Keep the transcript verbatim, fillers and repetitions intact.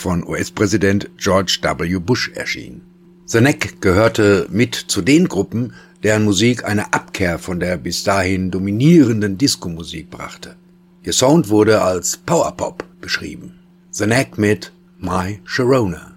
von U S-Präsident George W. Bush erschien. The Knack gehörte mit zu den Gruppen, deren Musik eine Abkehr von der bis dahin dominierenden Disco-Musik brachte. Ihr Sound wurde als Powerpop beschrieben. The Knack mit My Sharona.